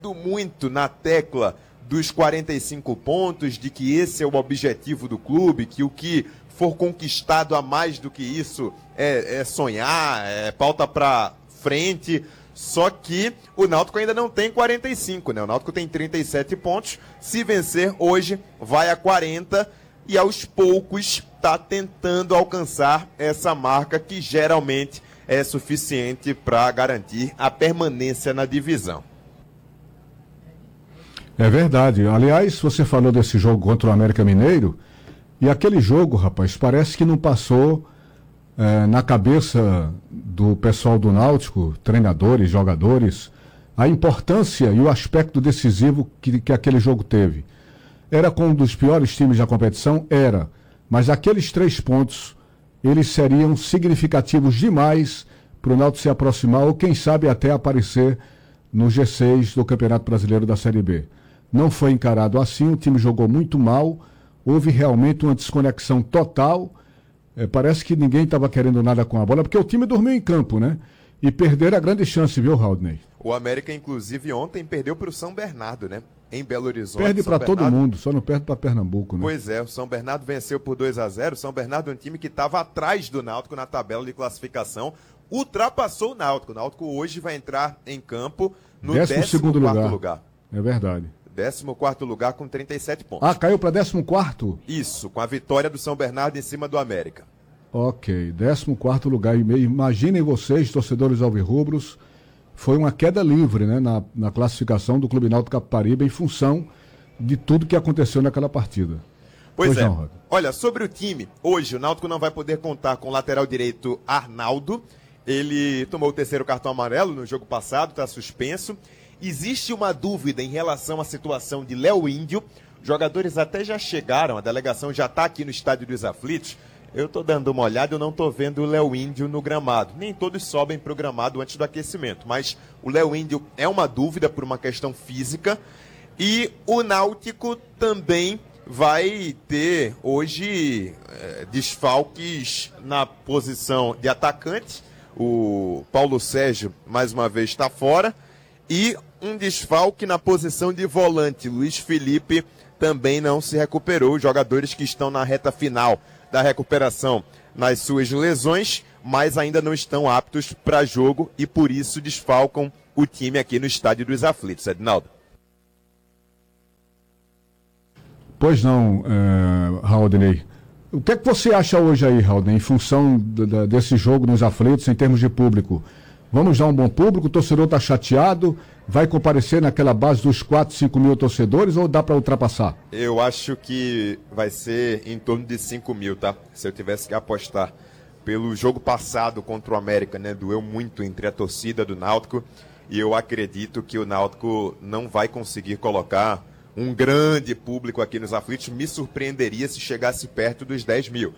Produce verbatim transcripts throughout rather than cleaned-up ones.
muito na tecla dos quarenta e cinco pontos, de que esse é o objetivo do clube, que o que for conquistado a mais do que isso é, é sonhar, é pauta para frente. Só que o Náutico ainda não tem quarenta e cinco, né? O Náutico tem trinta e sete pontos. Se vencer hoje, vai a quarenta e aos poucos está tentando alcançar essa marca que geralmente é suficiente para garantir a permanência na divisão. É verdade. Aliás, você falou desse jogo contra o América Mineiro, e aquele jogo, rapaz, parece que não passou é, na cabeça do pessoal do Náutico, treinadores, jogadores, a importância e o aspecto decisivo que, que aquele jogo teve. Era com um dos piores times da competição? Era. Mas aqueles três pontos, eles seriam significativos demais para o Náutico se aproximar ou, quem sabe, até aparecer no G seis do Campeonato Brasileiro da Série B. Não foi encarado assim, o time jogou muito mal, houve realmente uma desconexão total, é, parece que ninguém estava querendo nada com a bola, porque o time dormiu em campo, né? E perderam a grande chance, viu, Haldney? O América, inclusive, ontem perdeu para o São Bernardo, né? Em Belo Horizonte. Perde para todo mundo, só não perde para Pernambuco, né? Pois é, o São Bernardo venceu por dois a zero. O São Bernardo é um time que estava atrás do Náutico na tabela de classificação, ultrapassou o Náutico. O Náutico hoje vai entrar em campo no décimo segundo lugar. lugar. É verdade. décimo quarto lugar com trinta e sete pontos. Ah, caiu para décimo quarto? Isso, com a vitória do São Bernardo em cima do América. Ok, décimo quarto lugar e meio. Imaginem vocês, torcedores alvirrubros, foi uma queda livre, né, na, na classificação do Clube Náutico Capibaribe em função de tudo que aconteceu naquela partida. Pois, pois é. Não, olha, sobre o time, hoje o Náutico não vai poder contar com o lateral direito Arnaldo. Ele tomou o terceiro cartão amarelo no jogo passado, está suspenso. Existe uma dúvida em relação à situação de Léo Índio. Jogadores até já chegaram, a delegação já está aqui no Estádio dos Aflitos. Eu estou dando uma olhada, eu não estou vendo o Léo Índio no gramado. Nem todos sobem para o gramado antes do aquecimento, mas o Léo Índio é uma dúvida por uma questão física. E o Náutico também vai ter hoje é, desfalques na posição de atacante. O Paulo Sérgio, mais uma vez, está fora. E um desfalque na posição de volante. Luiz Felipe também não se recuperou. Os jogadores que estão na reta final da recuperação nas suas lesões, mas ainda não estão aptos para jogo e por isso desfalcam o time aqui no Estádio dos Aflitos. Edinaldo. Pois não, é, Haldney. O que é que você acha hoje aí, Haldney, em função de, de, desse jogo nos Aflitos em termos de público? Vamos dar um bom público, o torcedor está chateado, vai comparecer naquela base dos quatro, cinco mil torcedores ou dá para ultrapassar? Eu acho que vai ser em torno de cinco mil, tá? Se eu tivesse que apostar. Pelo jogo passado contra o América, né? Doeu muito entre a torcida do Náutico e eu acredito que o Náutico não vai conseguir colocar um grande público aqui nos Aflitos. Me surpreenderia se chegasse perto dos dez mil.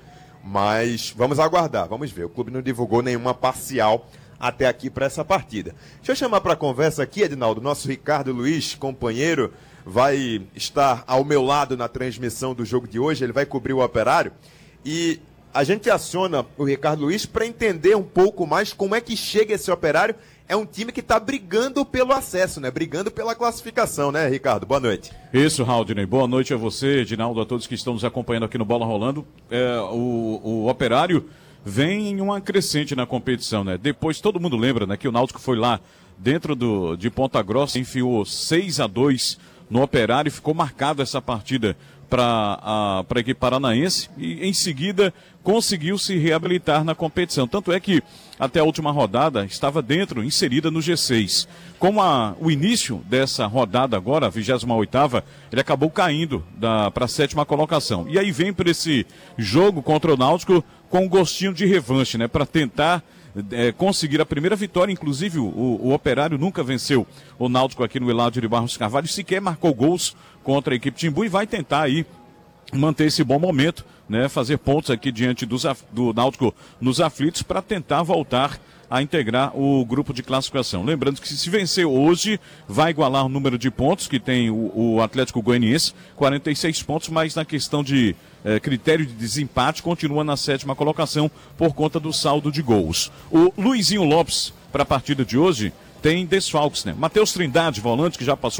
Mas vamos aguardar, vamos ver. O clube não divulgou nenhuma parcial até aqui para essa partida. Deixa eu chamar para a conversa aqui, Edinaldo, nosso Ricardo Luiz, companheiro, vai estar ao meu lado na transmissão do jogo de hoje, ele vai cobrir o Operário, e a gente aciona o Ricardo Luiz para entender um pouco mais como é que chega esse Operário. É um time que está brigando pelo acesso, né? Brigando pela classificação, né, Ricardo? Boa noite. Isso, Haldney. Boa noite a você, Edinaldo, a todos que estão nos acompanhando aqui no Bola Rolando. É, o, o Operário vem em uma crescente na competição, né? Depois, todo mundo lembra, né, que o Náutico foi lá dentro do, de Ponta Grossa, enfiou seis a dois no Operário e ficou marcado essa partida para a, para a equipe paranaense e, em seguida, conseguiu se reabilitar na competição. Tanto é que, até a última rodada, estava dentro, inserida no G seis. Com a, o início dessa rodada agora, a vigésima oitava, ele acabou caindo para a sétima colocação. E aí vem para esse jogo contra o Náutico com um gostinho de revanche, né? Para tentar é, conseguir a primeira vitória. Inclusive, o, o Operário nunca venceu o Náutico aqui no Hilário de Barros Carvalho, sequer marcou gols contra a equipe Timbu e vai tentar aí manter esse bom momento, né? Fazer pontos aqui diante dos, do Náutico nos aflitos para tentar voltar a integrar o grupo de classificação. Lembrando que se vencer hoje, vai igualar o número de pontos que tem o, o Atlético Goianiense, quarenta e seis pontos, mas na questão de eh, critério de desempate, continua na sétima colocação por conta do saldo de gols. O Luizinho Lopes, para a partida de hoje, tem desfalques, né? Matheus Trindade, volante, que já passou